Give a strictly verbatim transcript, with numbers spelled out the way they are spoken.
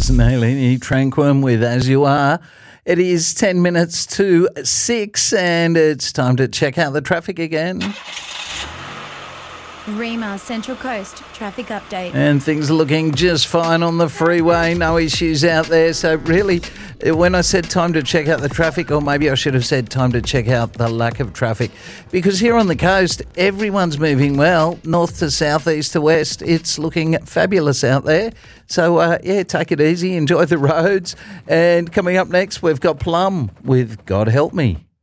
was Nalini Tranquim with As You Are. It is ten minutes to six and it's time to check out the traffic again. Rima Central Coast traffic update. And things are looking just fine on the freeway. No issues out there. So really, when I said time to check out the traffic, or maybe I should have said time to check out the lack of traffic, because here on the coast, everyone's moving well. North to south, east to west, it's looking fabulous out there. So, uh, yeah, take it easy. Enjoy the roads. And coming up next, we've got Plum with God Help Me.